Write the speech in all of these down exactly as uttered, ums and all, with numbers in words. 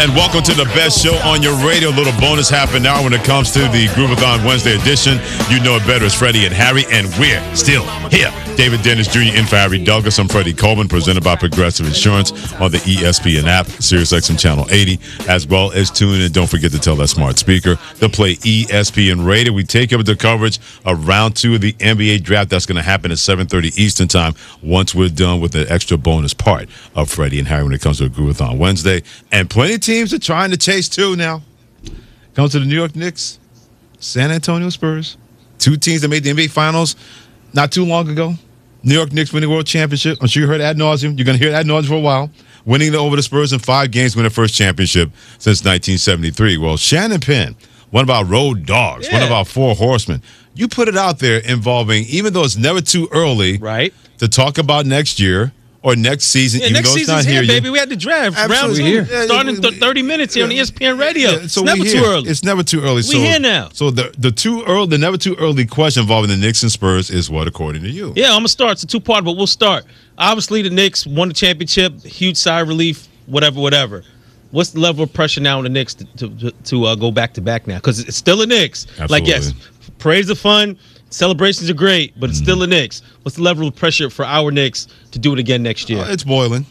And welcome to the best show on your radio. A little bonus half an hour when it comes to the Groovathon Wednesday edition. You know it better. It's Freddie and Harry, and we're still here. David Dennis Junior in for Harry Douglas. I'm Freddie Coleman, presented by Progressive Insurance on the E S P N app, SiriusXM Channel eighty, as well as tune in. Don't forget to tell that smart speaker to play E S P N Radio. We take up the coverage of round two of the N B A draft. That's going to happen at seven thirty Eastern time once we're done with the extra bonus part of Freddie and Harry when it comes to a Groovathon Wednesday. And plenty of teams are trying to chase two now. Comes to the New York Knicks, San Antonio Spurs. Two teams that made the N B A Finals not too long ago. New York Knicks winning world championship. I'm sure you heard ad nauseum. You're going to hear ad nauseum for a while. Winning over the Spurs in five games, winning their first championship since nineteen seventy-three. Well, Shannon Penn, one of our road dogs, yeah. one of our four horsemen. You put it out there involving, even though it's never too early right. to talk about next year or next season, yeah, even next though it's not here, here baby. yet. We had the draft. Absolutely. Round two, Here. Yeah, starting th- thirty minutes here yeah. on E S P N Radio. Yeah, so it's never too early. It's never too early. We so, here now. So the the too early, the never too early question involving the Knicks and Spurs is what, according to you? Yeah, I'm gonna start. It's a two part, but we'll start. Obviously, the Knicks won the championship. Huge sigh of relief. Whatever, whatever. What's the level of pressure now on the Knicks to to, to uh, go back to back now? Because it's still the Knicks. Absolutely. Like yes, parades are fun. Celebrations are great, but it's mm. still the Knicks. What's the level of pressure for our Knicks to do it again next year? Uh, it's boiling.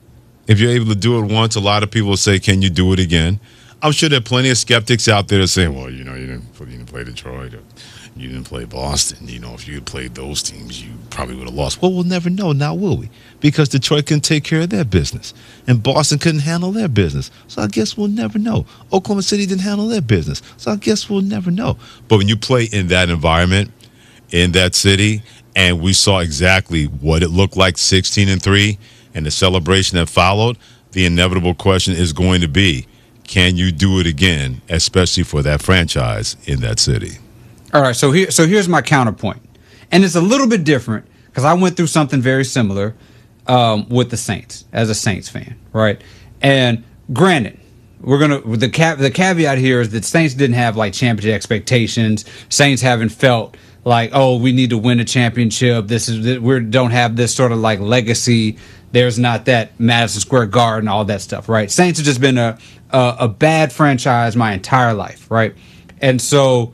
If you're able to do it once, a lot of people will say, can you do it again? I'm sure there are plenty of skeptics out there saying, well, you know, you didn't, you didn't play Detroit, or you didn't play Boston. You know, if you had played those teams, you probably would have lost. Well, we'll never know now, will we? Because Detroit couldn't take care of their business, and Boston couldn't handle their business. So I guess we'll never know. Oklahoma City didn't handle their business. So I guess we'll never know. But when you play in that environment, in that city, and we saw exactly what it looked like, sixteen and three, and the celebration that followed, the inevitable question is going to be, can you do it again, especially for that franchise in that city? All right, so here, so here's my counterpoint, and it's a little bit different because I went through something very similar um, with the Saints as a Saints fan, right? And granted, we're gonna the ca- the caveat here is that Saints didn't have like championship expectations. Saints haven't felt like, oh, we need to win a championship. This is we don't have this sort of like legacy. There's not that Madison Square Garden, all that stuff, right? Saints have just been a a, a bad franchise my entire life, right? And so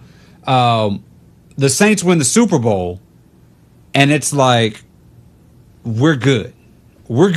um, the Saints win the Super Bowl, and it's like we're good. We're good.